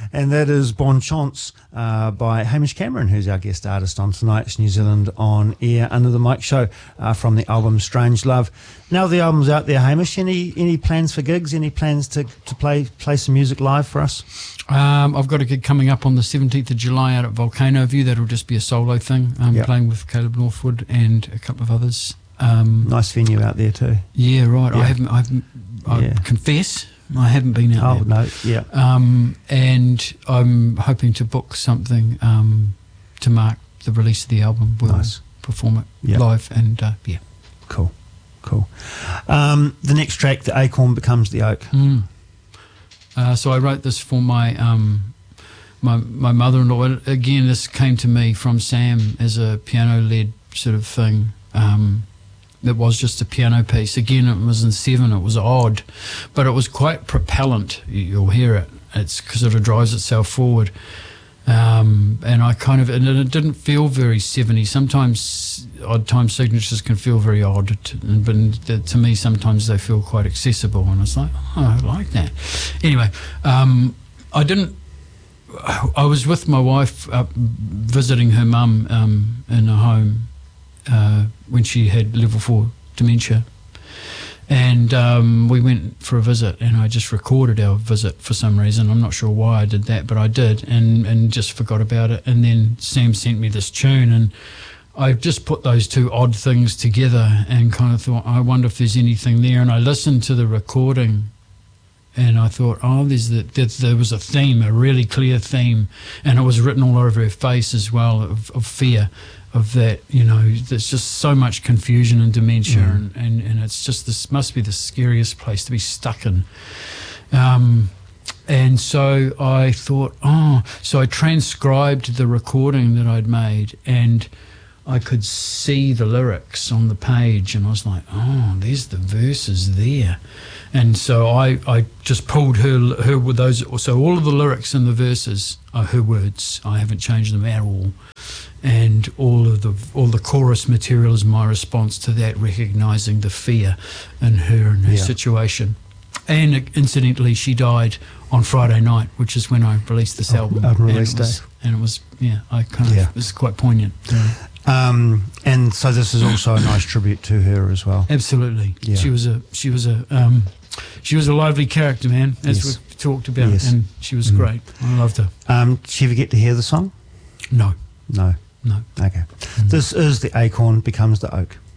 and that is Bon Chance by Hamish Cameron, who's our guest artist on tonight's New Zealand On Air Under the Mic show from the album Strange Love. Now the album's out there, Hamish, any plans for gigs? Any plans to play some music live for us? I've got a gig coming up on the 17th of July out at Volcano View. That'll just be a solo thing. I'm playing with Caleb Northwood and a couple of others. Nice venue out there too. Yeah, right. Yeah. I confess I haven't been out there. Oh, no, yeah. And I'm hoping to book something to mark the release of the album. We'll perform it live and, Cool. The next track, The Acorn Becomes the Oak. So I wrote this for my my mother-in-law. Again, this came to me from Sam as a piano-led sort of thing. It was just a piano piece. Again, it was in 7. It was odd, but it was quite propellant. You'll hear it. It sort of drives itself forward. And it didn't feel very 70s. Sometimes odd time signatures can feel very odd, but to me sometimes they feel quite accessible. And it's like, I like that. Anyway, I was with my wife visiting her mum in a home when she had level 4 dementia. And we went for a visit, and I just recorded our visit for some reason. I'm not sure why I did that, but I did, and just forgot about it. And then Sam sent me this tune, and I just put those two odd things together and kind of thought, I wonder if there's anything there. And I listened to the recording, and I thought, there was a theme, a really clear theme, and it was written all over her face as well, of fear. Of that, there's just so much confusion and dementia, and it's just, this must be the scariest place to be stuck in. And so I thought, so I transcribed the recording that I'd made, and I could see the lyrics on the page, and I was like, there's the verses there. And so I just pulled her with those. So all of the lyrics and the verses are her words. I haven't changed them at all. And all the chorus material is my response to that, recognising the fear in her and her situation. And incidentally, she died on Friday night, which is when I released this album. And it was it was quite poignant. And so this is also a nice tribute to her as well. Absolutely. Yeah. She was a lively character, man, as we've talked about, and she was great. I loved her. Did you ever get to hear the song? No. Okay. This is The Acorn Becomes the Oak.